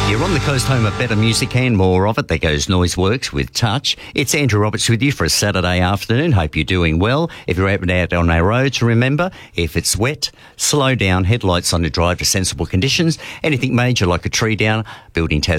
You're on the coast, home of better music and more of it. There goes Noiseworks with Touch. It's Andrew Roberts with you for a Saturday afternoon. Hope you're doing well. If you're out on our roads, remember, if it's wet, slow down, headlights on to drive to sensible conditions. Anything major like a tree down, Building Tasmania